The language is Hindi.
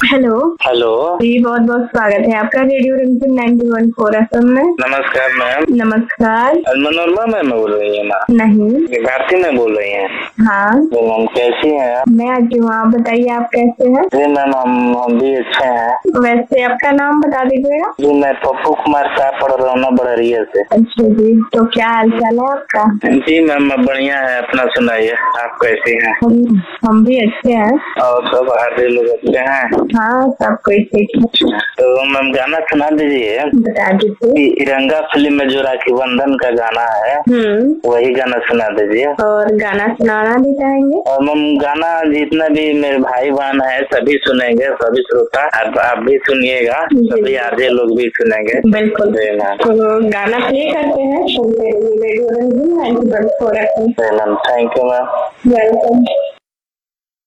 हेलो। हेलो जी, बहुत बहुत स्वागत है आपका रेडियो रंजन 91.4 FM में। नमस्कार मैम। नमस्कार। मनोरमा मैम बोल रही है ना? नहीं। भारती मैम बोल रही हैं? हाँ। तो मैम कैसी हैं आप? मैं अच्छी हूँ, आप बताइए आप कैसे हैं? जी मैम हम भी अच्छे हैं। वैसे आपका नाम बता दीजिएगा। जी मैं पप्पू कुमार साहब पढ़ रहा हूँ बड़रिया से। अच्छा जी, तो क्या हाल चाल है आपका? जी मैम बढ़िया है, अपना सुनाइए, आप कैसे हैं? हम भी अच्छे हैं। और सब आधे लोग अच्छे हैं? हाँ, सब कोई ठीक है। तो मैम गाना सुना दीजिए। बता दीजिए। तिरंगा फिल्म में जो राखी बंधन का गाना है वही गाना सुना दीजिए। और गाना सुनाना भी चाहेंगे? और मैम गाना जितना भी मेरे भाई बहन है सभी सुनेंगे, सभी श्रोता आप भी सुनिएगा, सभी आधे लोग भी सुनेंगे। बिल्कुल। तो गाना प्ले करते हैं, सुनते रहिए radio Ranjan 91.4 FM। Ma'am thank you ma'am. Welcome.